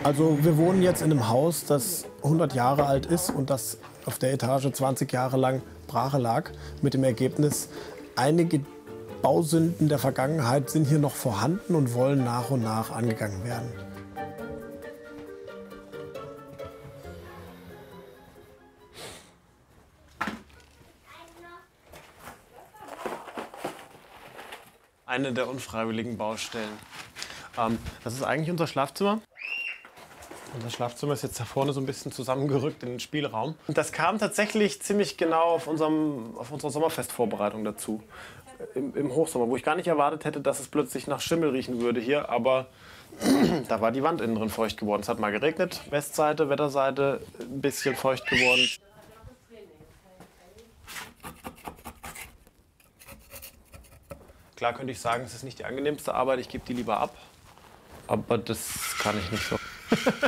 Also wir wohnen jetzt in einem Haus, das 100 Jahre alt ist und das auf der Etage 20 Jahre lang Brache lag. Mit dem Ergebnis, einige Bausünden der Vergangenheit sind hier noch vorhanden und wollen nach und nach angegangen werden. Eine der unfreiwilligen Baustellen. Das ist eigentlich unser Schlafzimmer. Unser Schlafzimmer ist jetzt da vorne so ein bisschen zusammengerückt in den Spielraum. Und das kam tatsächlich ziemlich genau auf unserer Sommerfestvorbereitung dazu. Im Hochsommer, wo ich gar nicht erwartet hätte, dass es plötzlich nach Schimmel riechen würde hier. Aber da war die Wand innen drin feucht geworden. Es hat mal geregnet, Westseite, Wetterseite, ein bisschen feucht geworden. Klar könnte ich sagen, es ist nicht die angenehmste Arbeit, ich gebe die lieber ab. Aber das kann ich nicht so.